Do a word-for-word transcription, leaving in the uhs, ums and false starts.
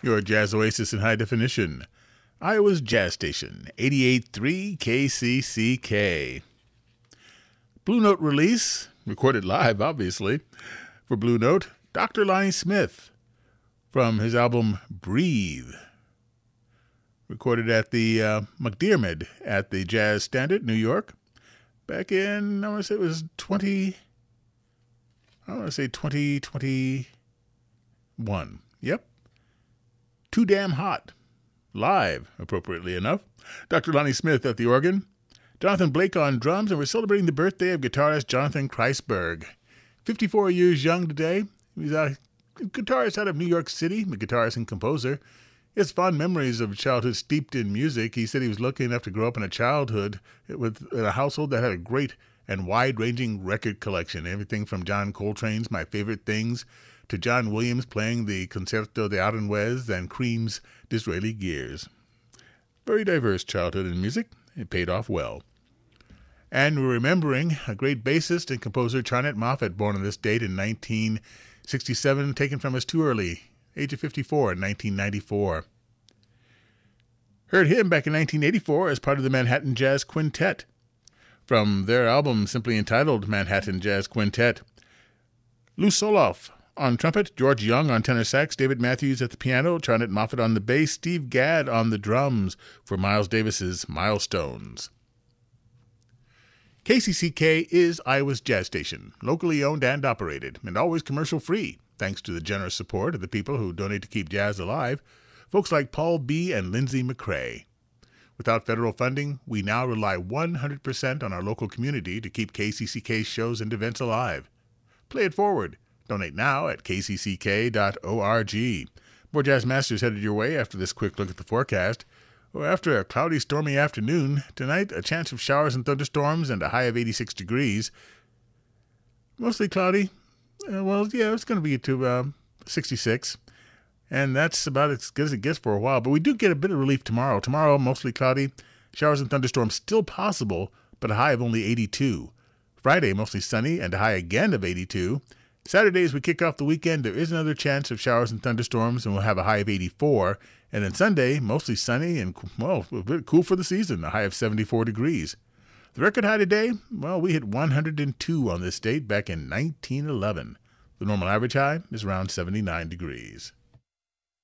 your jazz oasis in high definition. Iowa's Jazz Station, eighty-eight point three K C C K. Blue Note release, recorded live, obviously, for Blue Note, Doctor Lonnie Smith, from his album Breathe. Recorded at the uh, McDiarmid at the Jazz Standard, New York, back in, I want to say it was twenty, I want to say twenty twenty-one. Yep. Too Damn Hot. Live, appropriately enough. Doctor Lonnie Smith at the organ. Jonathan Blake on drums, and we're celebrating the birthday of guitarist Jonathan Kreisberg. fifty-four years young today. He's a guitarist out of New York City, a guitarist and composer. He has fond memories of childhood steeped in music. He said he was lucky enough to grow up in a childhood with in a household that had a great and wide-ranging record collection. Everything from John Coltrane's My Favorite Things to John Williams playing the Concerto de Aranjuez and Cream's Disraeli Gears. Very diverse childhood in music. It paid off well. And we're remembering a great bassist and composer, Charnett Moffett, born on this date in nineteen sixty-seven, taken from us too early, age of fifty-four in nineteen ninety-four. Heard him back in nineteen eighty-four as part of the Manhattan Jazz Quintet, from their album simply entitled Manhattan Jazz Quintet. Lou Soloff on trumpet, George Young on tenor sax, David Matthews at the piano, Charnett Moffett on the bass, Steve Gadd on the drums for Miles Davis's Milestones. K C C K is Iowa's jazz station, locally owned and operated, and always commercial-free, thanks to the generous support of the people who donate to keep jazz alive, folks like Paul B. and Lindsay McCrae. Without federal funding, we now rely one hundred percent on our local community to keep K C C K's shows and events alive. Play it forward. Donate now at k c c k dot org. More Jazz Masters headed your way after this quick look at the forecast. Well, after a cloudy, stormy afternoon, tonight a chance of showers and thunderstorms and a high of eighty-six degrees. Mostly cloudy. Uh, well, yeah, it's going to be to uh, sixty-six. And that's about as good as it gets for a while. But we do get a bit of relief tomorrow. Tomorrow, mostly cloudy. Showers and thunderstorms still possible, but a high of only eighty-two. Friday, mostly sunny and a high again of eighty-two. Saturday, as we kick off the weekend, there is another chance of showers and thunderstorms, and we'll have a high of eighty-four. And then Sunday, mostly sunny and, well, a bit cool for the season, a high of seventy-four degrees. The record high today, well, we hit one hundred two on this date back in nineteen eleven. The normal average high is around seventy-nine degrees.